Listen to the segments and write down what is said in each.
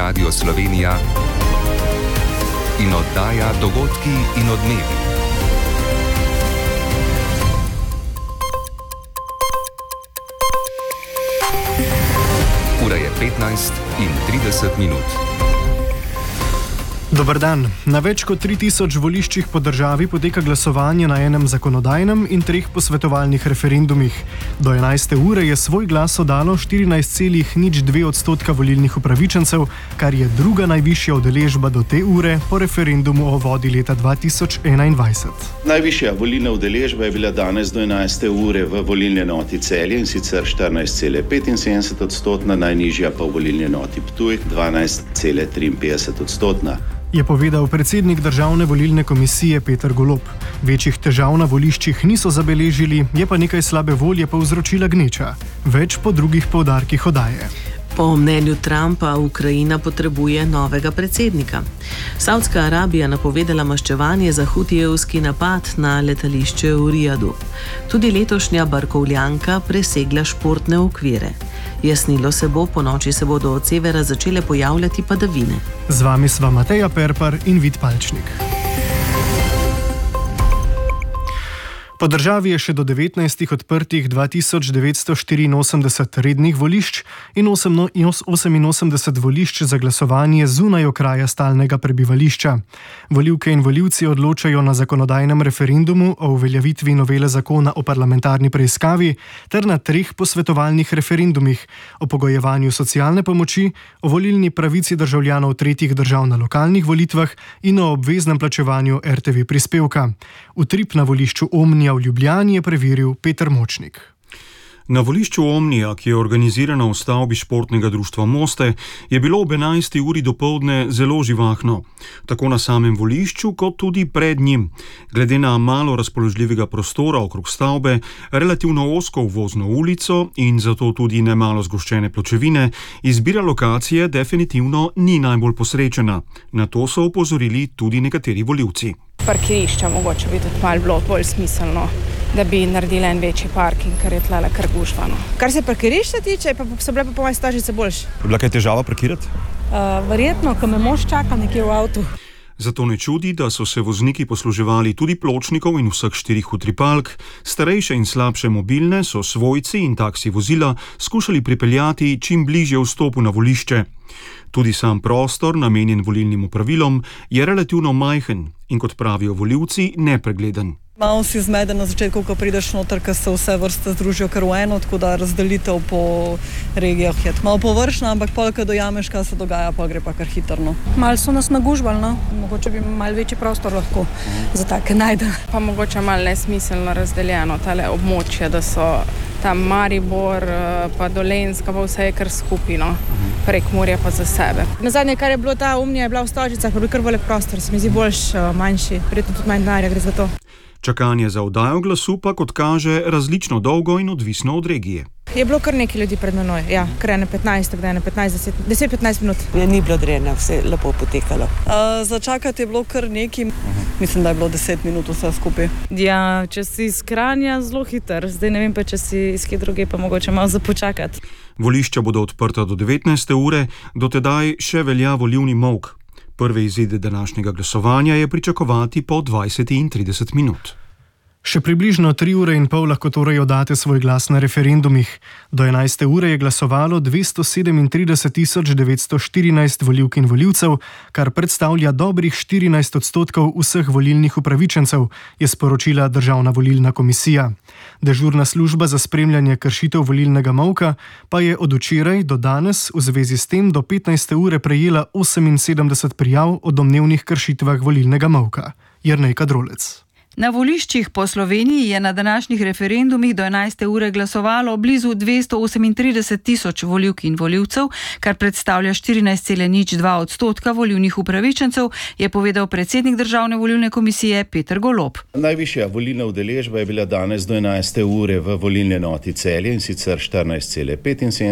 Radio Slovenija in oddaja Dogodki in odmevi. Ura je 15:30. Dober dan. Na več kot 3000 voliščih po državi poteka glasovanje na enem zakonodajnem in 3 posvetovalnih referendumih. Do 11. ure je svoj glas oddalo 14,02% volilnih upravičencev, kar je druga najvišja udeležba do te ure po referendumu o vodi leta 2021. Najvišja volilna udeležba je bila danes do 11. ure v volilni enoti Celje, in sicer 14,75%, najnižja pa v volilni enoti Ptuj 12,53%. Je povedal predsednik Državne volilne komisije Peter Golob. Večjih težav na voliščih niso zabeležili, je pa nekaj slabe volje povzročila gneča. Več po drugih poudarkih oddaje. Po mnenju Trumpa Ukrajina potrebuje novega predsednika. Saudska Arabija napovedala maščevanje za hutijevski napad na letališče v Rijadu. Tudi letošnja barkovljanka presegla športne okvire. Jasnilo se bo, ponoči se bodo od severa začele pojavljati padavine. Z vami sva Mateja Perpar in Vid Palčnik. Po državi je še do 19 odprtih 2984 rednih volišč in 88 volišč za glasovanje zunaj okraja stalnega prebivališča. Volivke in volivci odločajo na zakonodajnem referendumu o uveljavitvi novele zakona o parlamentarni preiskavi ter na 3 posvetovalnih referendumih o pogojevanju socialne pomoči, o volilni pravici državljanov tretjih držav na lokalnih volitvah in o obveznem plačevanju RTV prispevka. Utrip na volišču Omnija v Ljubljani je preveril Peter Močnik. Na volišču Omnija, ki je organizirano v stavbi športnega društva Moste, je bilo ob 11. uri dopoldne zelo živahno. Tako na samem volišču, kot tudi pred njim. Glede na malo razpoložljivega prostora okrog stavbe, relativno ozko vozno ulico in zato tudi nemalo zgoščene pločevine, izbira lokacije definitivno ni najbolj posrečena. Na to so opozorili tudi nekateri volivci. Parkirišča mogoče bi tudi malo bilo bolj smiselno, da bi naredili en večji parking, ker je tlele kar gužvano. Kar se parkirišča tiče, pa so bile pa po moje stožice boljše. Je bila kaj težava parkirati? Verjetno, ko me mož čaka nekje v avtu. Zato ne čudi, da so se vozniki posluževali tudi pločnikov in vseh 4 utripalk, starejše in slabše mobilne so svojci in taksi vozila skušali pripeljati čim bližje vstopu na volišče. Tudi sam prostor, namenjen volilnim opravilom, je relativno majhen in, kot pravijo volivci, nepregleden. Malo si zmeden na začetku, ko prideš noter, ker se vse vrste združijo kar v eno, tako da razdelitev po regijah je malo površna, ampak polk dojameš, kaj se dogaja, pa gre pa kar hitrno. Malo so nas nagužvali, no? Mogoče bi malo večji prostor lahko za take najde. Pa mogoče malo nesmiselno razdeljeno tale območje, da so tam Maribor, pa Dolenjska, pa vse je kar skupino, prek Murja pa za sebe. Nazadnje, kar je bilo ta Omnija, je bila v Stožicah, pa je bil kar velik prostor, se mi zdi boljš, manjši, verjetno tudi manj denarja gre za to. Čakanje za oddajo glasu pa, kot kaže, različno dolgo in odvisno od regije. Je bilo kar nekaj ljudi pred menoj, ja, kar ene 15, kar ene 10-15 minut. Ni bilo dreno, vse lepo potekalo. Začakati je bilo kar nekaj, mislim, da je bilo 10 minut vse skupaj. Ja, če si iz Kranja, zelo hiter, zdaj ne vem pa, če si iz kje druge, pa mogoče malo započakati. Volišča bodo odprta do 19. ure, do tedaj še velja volilni molk. Prve izide današnjega glasovanja je pričakovati po 20:30 minut. Še približno 3 ure in pol lahko torej oddate svoj glas na referendumih. Do 11. ure je glasovalo 237.914 volivk in volivcev, kar predstavlja dobrih 14% vseh volilnih upravičencev, je sporočila Državna volilna komisija. Dežurna služba za spremljanje kršitev volilnega molka pa je od včeraj do danes v zvezi s tem do 15. ure prejela 78 prijav o domnevnih kršitvah volilnega molka. Jernej Kadrolec. Na voliščih po Sloveniji je na današnjih referendumih do 11. ure glasovalo blizu 238.000 volivk in volivcev, kar predstavlja 14,02% volilnih upravičencev, je povedal predsednik Državne volilne komisije Peter Golob. Najvišja volilna udeležba je bila danes do 11. ure v volilni enoti Celje, in sicer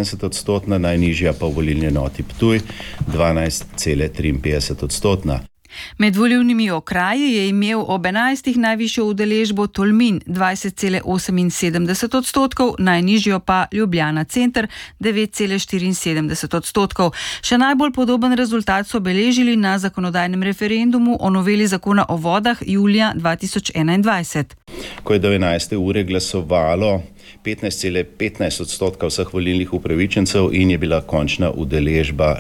14,75%, najnižja pa v volilni enoti Ptuj 12,53%. Med volilnimi okraji je imel ob 11 najvišjo udeležbo Tolmin 20,78%, najnižjo pa Ljubljana center 9,74%. Še najbolj podoben rezultat so beležili na zakonodajnem referendumu o noveli zakona o vodah julija 2021. Ko je do 11. ure glasovalo 15,15% vseh volilnih upravičencev in je bila končna udeležba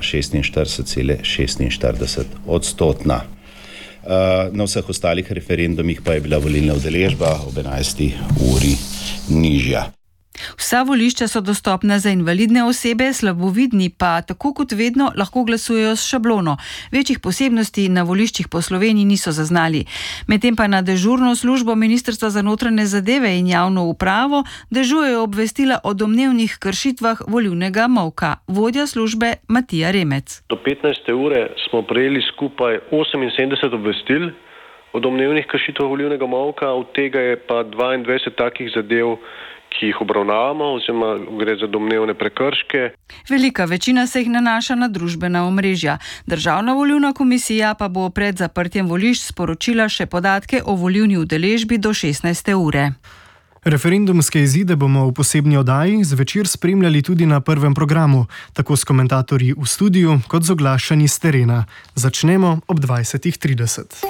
46,46%. Na vseh ostalih referendumih pa je bila volilna udeležba ob 11. uri nižja. Vsa volišča so dostopna za invalidne osebe, slabovidni pa tako kot vedno lahko glasujejo s šablono. Večjih posebnosti na voliščih po Sloveniji niso zaznali. Medtem pa na dežurno službo Ministrstva za notranje zadeve in javno upravo dežujejo obvestila o domnevnih kršitvah volilnega molka. Vodja službe Matija Remec. Do 15. ure smo prejeli skupaj 78 obvestil o domnevnih kršitvah volilnega molka, od tega je pa 22 takih zadev, ki jih obravnavamo, oziroma gre za domnevne prekrške. Velika večina se jih nanaša na družbena omrežja. Državna volilna komisija pa bo pred zaprtjem volišč sporočila še podatke o volilni udeležbi do 16. ure. Referendumske izide bomo v posebni oddaji zvečer spremljali tudi na prvem programu, tako s komentatorji v studiu kot z oglašanji s terena. Začnemo ob 20:30.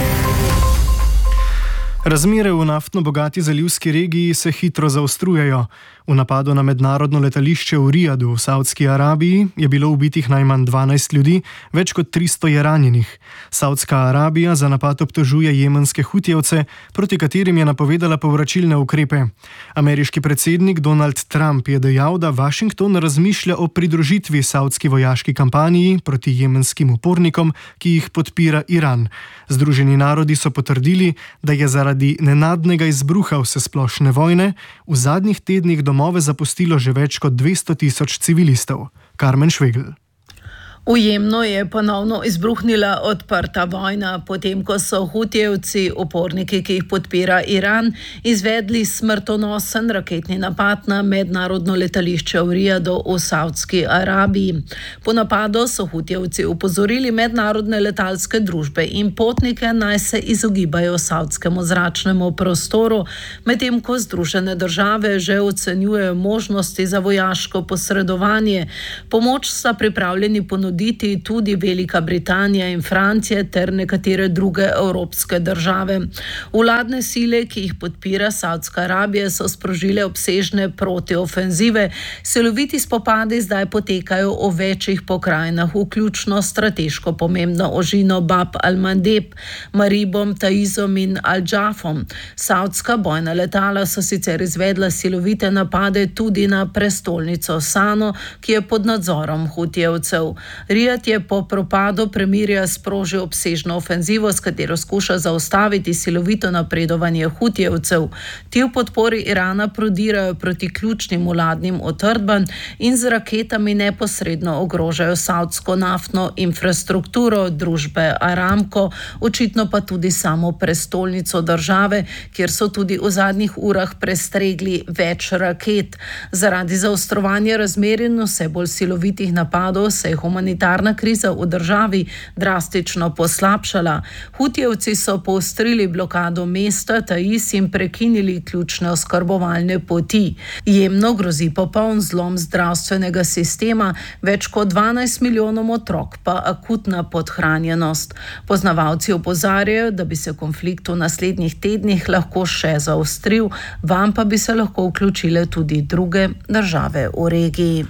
Razmere v naftno bogati zalivski regiji se hitro zaostrujejo. V napadu na mednarodno letališče v Rijadu v Saudski Arabiji je bilo ubitih najmanj 12 ljudi, več kot 300 je ranjenih. Saudska Arabija za napad obtožuje jemenske hutijevce, proti katerim je napovedala povračilne ukrepe. Ameriški predsednik Donald Trump je dejal, da Washington razmišlja o pridružitvi saudski vojaški kampanji proti jemenskim upornikom, ki jih podpira Iran. Združeni narodi so potrdili, da je zaradi nenadnega izbruha vsesplošne vojne v zadnjih tednih domove zapustilo že več kot 200,000 civilistov. Karmen Švegl. V Jemnu je ponovno izbruhnila odprta vojna, potem ko so hutijevci, uporniki, ki jih podpira Iran, izvedli smrtonosen raketni napad na mednarodno letališče v Rijadu v Saudski Arabiji. Po napadu so hutijevci upozorili mednarodne letalske družbe in potnike, naj se izogibajo saudskemu zračnemu prostoru, medtem ko Združene države že ocenjujejo možnosti za vojaško posredovanje. Pomoč sta pripravljeni ponuditi tudi Velika Britanija in Francija ter nekatere druge evropske države. Vladne sile, ki jih podpira Saudska Arabija, so sprožile obsežne protiofenzive. Siloviti spopadi zdaj potekajo v večjih pokrajinah, vključno strateško pomembno ožino Bab al-Mandeb, Maribom, Taizom in Al-Džafom. Saudska bojna letala so sicer izvedla silovite napade tudi na prestolnico Sano, ki je pod nadzorom hutijevcev. Rijad je po propadu premirja sprožil obsežno ofenzivo, s katero skuša zaustaviti silovito napredovanje hutijevcev. Ti v podpori Irana prodirajo proti ključnim vladnim utrdbam in z raketami neposredno ogrožajo saudsko naftno infrastrukturo družbe Aramco, očitno pa tudi samo prestolnico države, kjer so tudi v zadnjih urah prestregli več raket. Zaradi zaostrovanja razmer in vse bolj silovitih napadov se je humanitarna kriza v državi drastično poslabšala. Hutijevci so poostrili blokado mesta Taiz in prekinili ključne oskrbovalne poti. Jemno grozi popoln zlom zdravstvenega sistema, več kot 12 milijonom otrok pa akutna podhranjenost. Poznavalci opozarjajo, da bi se konflikt v naslednjih tednih lahko še zaostril, vanj pa bi se lahko vključile tudi druge države v regiji.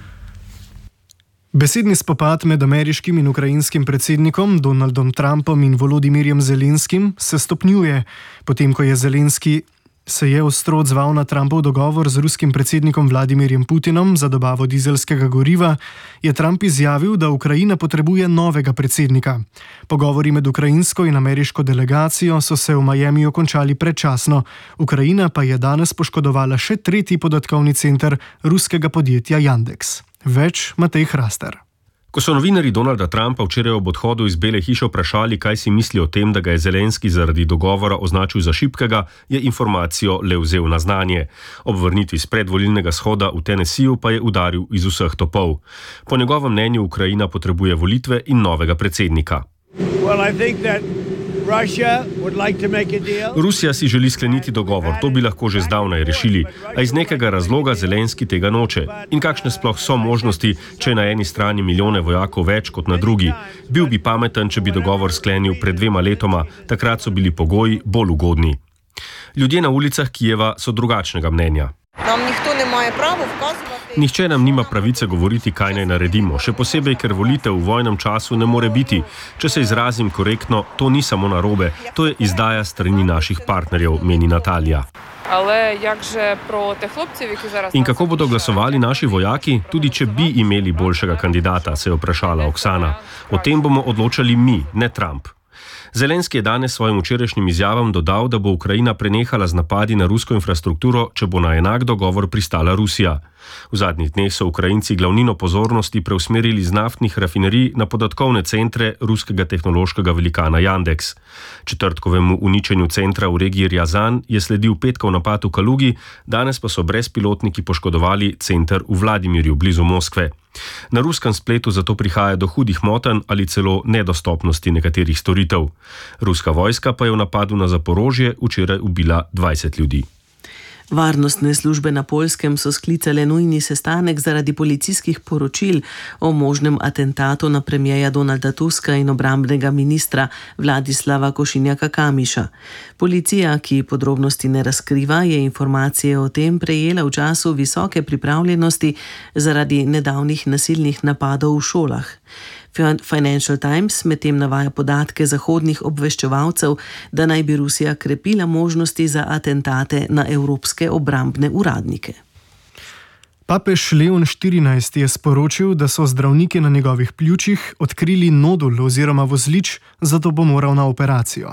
Besedni spopad med ameriškim in ukrajinskim predsednikom Donaldom Trumpom in Volodimirjem Zelenskim se stopnjuje, potem ko je Zelenski se je ostro odzval na Trumpov dogovor z ruskim predsednikom Vladimirjem Putinom za dobavo dizelskega goriva, je Trump izjavil, da Ukrajina potrebuje novega predsednika. Pogovori med ukrajinsko in ameriško delegacijo so se v Miamiju končali predčasno. Ukrajina pa je danes poškodovala še tretji podatkovni center ruskega podjetja Yandex. Več Matej Hraster. Ko so novinarji Donalda Trumpa včeraj ob odhodu iz Bele hiše vprašali, kaj si misli o tem, da ga je Zelenski zaradi dogovora označil za šibkega, je informacijo le vzel na znanje. Ob vrnitvi s predvolilnega shoda v Tennesseeju pa je udaril iz vseh topov. Po njegovem mnenju Ukrajina potrebuje volitve in novega predsednika. Rusija si želi skleniti dogovor, to bi lahko že zdavnaj rešili, a iz nekega razloga Zelenski tega noče. In kakšne sploh so možnosti, če je na eni strani milijone vojakov več kot na drugi? Bil bi pameten, če bi dogovor sklenil pred 2 letoma, takrat so bili pogoji bolj ugodni. Ljudje na ulicah Kijeva so drugačnega mnenja. Nihče nam nima pravice govoriti, kaj naj naredimo, še posebej, ker volitev v vojnem času ne more biti. Če se izrazim korektno, to ni samo narobe, to je izdaja strani naših partnerjev, meni Natalija. In kako bodo glasovali naši vojaki, tudi če bi imeli boljšega kandidata, se je vprašala Oksana. O tem bomo odločali mi, ne Trump. Zelenski je danes svojim včerajšnjim izjavam dodal, da bo Ukrajina prenehala z napadi na rusko infrastrukturo, če bo na enak dogovor pristala Rusija. V zadnjih dneh so Ukrajinci glavnino pozornosti preusmerili z naftnih rafinerij na podatkovne centre ruskega tehnološkega velikana Yandex. Četrtkovemu uničenju centra v regiji Rjazan je sledil petkov napad v Kalugi, danes pa so brezpilotniki poškodovali center v Vladimirju, blizu Moskve. Na ruskem spletu zato prihaja do hudih motenj ali celo nedostopnosti nekaterih storitev. Ruska vojska pa je v napadu na Zaporožje včeraj ubila 20 ljudi. Varnostne službe na Poljskem so sklicale nujni sestanek zaradi policijskih poročil o možnem atentatu na premierja Donalda Tuska in obrambnega ministra Vladislava Košinjaka-Kamiša. Policija, ki podrobnosti ne razkriva, je informacije o tem prejela v času visoke pripravljenosti zaradi nedavnih nasilnih napadov v šolah. Financial Times medtem navaja podatke zahodnih obveščevalcev, da naj bi Rusija krepila možnosti za atentate na evropske obrambne uradnike. Papež Leon XIV je sporočil, da so zdravniki na njegovih pljučih odkrili nodul oziroma vozlič, zato bo moral na operacijo.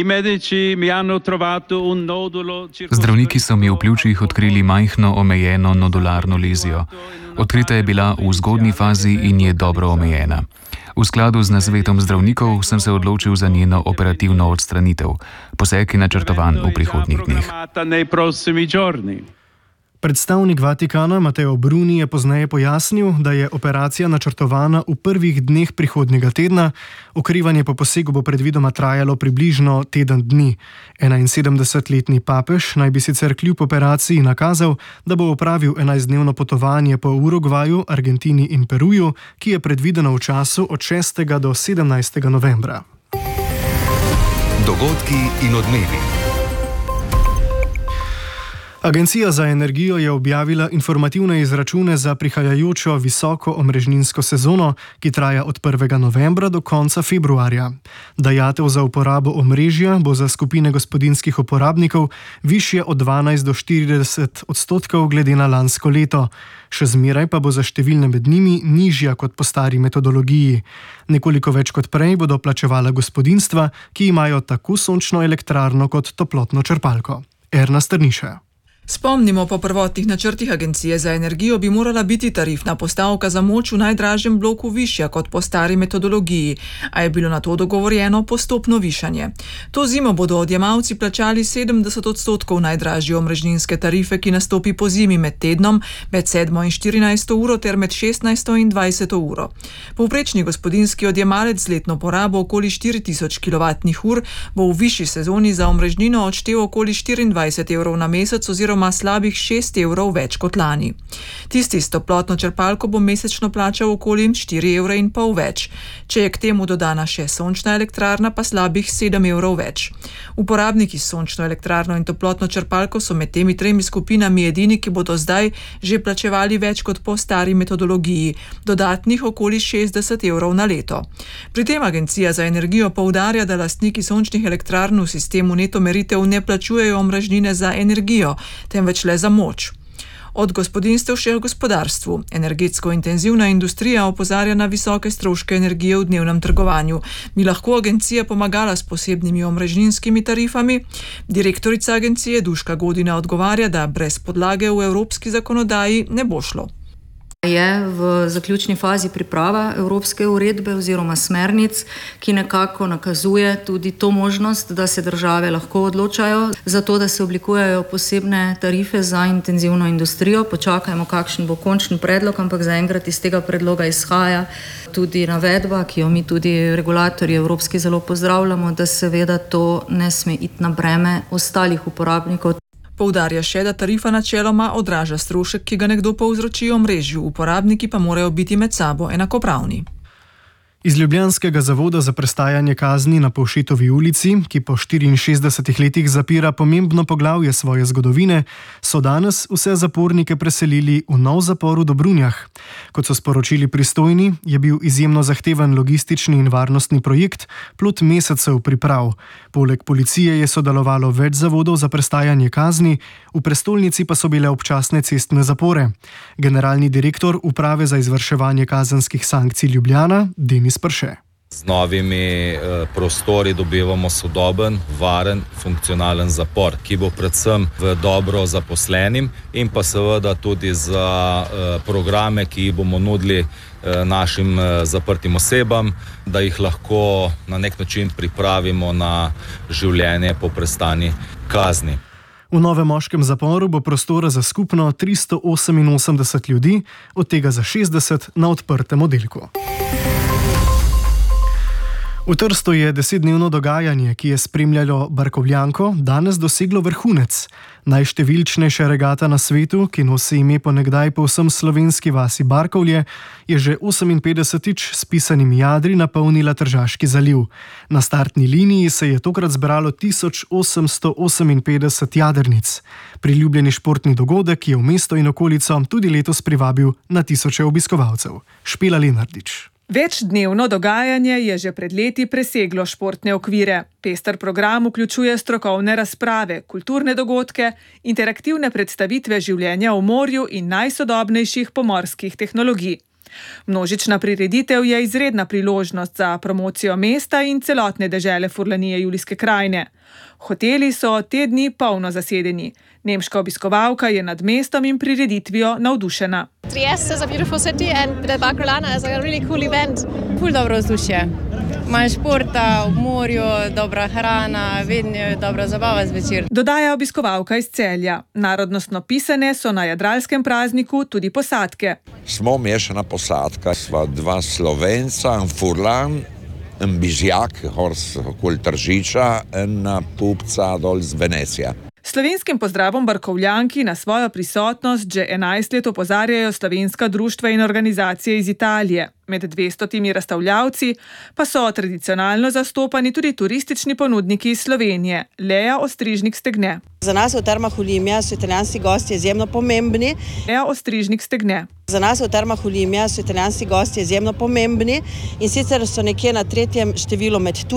Zdravniki so mi v pljučih odkrili majhno omejeno nodularno lezijo. Odkrita je bila v zgodnji fazi in je dobro omejena. V skladu z nasvetom zdravnikov sem se odločil za njeno operativno odstranitev. Poseg je načrtovan v prihodnjih dneh. Predstavnik Vatikana Matteo Bruni je pozneje pojasnil, da je operacija načrtovana v prvih dneh prihodnjega tedna. Okrevanje po posegu bo predvidoma trajalo približno teden dni. 71-letni papež naj bi sicer kljub operaciji nakazal, da bo opravil 11-dnevno potovanje po Urugvaju, Argentini in Peruju, ki je predvideno v času od 6. do 17. novembra. Dogodki in odmevi. Agencija za energijo je objavila informativne izračune za prihajajočo visoko omrežninsko sezono, ki traja od 1. novembra do konca februarja. Dajatev za uporabo omrežja bo za skupine gospodinjskih uporabnikov višje od 12 do 40% glede na lansko leto. Še zmeraj pa bo za številne med njimi nižja kot po stari metodologiji. Nekoliko več kot prej bodo plačevala gospodinjstva, ki imajo tako sončno elektrarno kot toplotno črpalko. Erna Strniša. Spomnimo, po prvotnih načrtih Agencije za energijo bi morala biti tarifna postavka za moč v najdražjem bloku višja kot po stari metodologiji, a je bilo na to dogovorjeno postopno višanje. To zimo bodo odjemalci plačali 70% najdražje omrežninske tarife, ki nastopi po zimi med tednom, med 7 in 14 uro ter med 16 in 20 uro. Povprečni gospodinjski odjemalec z letno porabo okoli 4000 kWh bo v višji sezoni za omrežnino odštel okoli 24 evrov na mesec oziroma slabih 6 evrov več kot lani. Tisti s toplotno črpalko bo mesečno plačal okoli 4,5 evra več. Če je k temu dodana še sončna elektrarna, pa slabih 7 evrov več. Uporabniki s sončno elektrarno in toplotno črpalko so med temi tremi skupinami edini, ki bodo zdaj že plačevali več kot po stari metodologiji, dodatnih okoli 60 evrov na leto. Pri tem Agencija za energijo poudarja, da lastniki sončnih elektrarn v sistemu neto meritev ne plačujejo omrežnine za energijo, temveč le za moč. Od gospodinjstev še v gospodarstvu. Energetsko intenzivna industrija opozarja na visoke stroške energije v dnevnem trgovanju. Bi lahko agencija pomagala s posebnimi omrežninskimi tarifami? Direktorica agencije Duška Godina odgovarja, da brez podlage v evropski zakonodaji ne bo šlo. Je v zaključni fazi priprava evropske uredbe oziroma smernic, ki nekako nakazuje tudi to možnost, da se države lahko odločajo za to, da se oblikujejo posebne tarife za intenzivno industrijo. Počakajmo, kakšen bo končni predlog, ampak zaenkrat iz tega predloga izhaja tudi navedba, ki jo mi tudi regulatorji evropski zelo pozdravljamo, da seveda to ne sme iti na breme ostalih uporabnikov. Poudarja še, da tarifa načeloma odraža strošek, ki ga nekdo povzroči omrežju, uporabniki pa morajo biti med sabo enakopravni. Iz Ljubljanskega zavoda za prestajanje kazni na Povšetovi ulici, ki po 64 letih zapira pomembno poglavje svoje zgodovine, so danes vse zapornike preselili v nov zapor v Dobrunjah. Kot so sporočili pristojni, je bil izjemno zahteven logistični in varnostni projekt, plod mesecev priprav. Poleg policije je sodelovalo več zavodov za prestajanje kazni, v prestolnici pa so bile občasne cestne zapore. Generalni direktor Uprave za izvrševanje kazenskih sankcij Ljubljana, Denis Prše. Z novimi prostori dobivamo sodoben, varen, funkcionalen zapor, ki bo predvsem v dobro zaposlenim in pa seveda tudi za programe, ki jih bomo nudili našim zaprtim osebam, da jih lahko na nek način pripravimo na življenje po prestani kazni. V novem moškem zaporu bo prostora za skupno 388 ljudi, od tega za 60 na odprtem oddelku. V Trstu je 10-dnevno dogajanje, ki je spremljalo Barkovljanko, danes doseglo vrhunec. Najštevilčnejša regata na svetu, ki nosi ime po nekdaj povsem slovenski vasi Barkovlje, je že 58. s pisanimi jadri napolnila Tržaški zaliv. Na startni liniji se je tokrat zbralo 1858 jadrnic. Priljubljeni športni dogodek je v mesto in okolico tudi letos privabil na tisoče obiskovalcev. Špela Lenardič. Večdnevno dogajanje je že pred leti preseglo športne okvire. Pester program vključuje strokovne razprave, kulturne dogodke, interaktivne predstavitve življenja v morju in najsodobnejših pomorskih tehnologij. Množična prireditev je izredna priložnost za promocijo mesta in celotne dežele Furlanije Julijske krajine. Hoteli so te dni polno zasedeni. Nemška obiskovalka je nad mestom in prireditvijo navdušena. Trieste is a beautiful city and the Barkolana is a really cool event. Ful dobro vzdušje. Malo športa v morju, dobra hrana, vedno dobra zabava zvečer. Dodaja obiskovalka iz Celja. Narodnostno pisane so na jadralskem prazniku tudi posadke. Smo mešana posadka, sva dva Slovenca, Furlan, en Bizjak, okoli Tržiča, in Pupca dol z Venecija. Slovenskim pozdravom Barkovljanki na svojo prisotnost že 11 let opozarjajo slovenska društva in organizacije iz Italije. Med 200 razstavljavci pa so tradicionalno zastopani tudi turistični ponudniki iz Slovenije. Lea Ostrižnik Stegne. Za nas v Termah Olimia so italijanski gosti izjemno pomembni. Lea Ostrižnik Stegne. Za nas v Termah Olimia so italijanski gosti izjemno pomembni in sicer so nekje na 3. številu med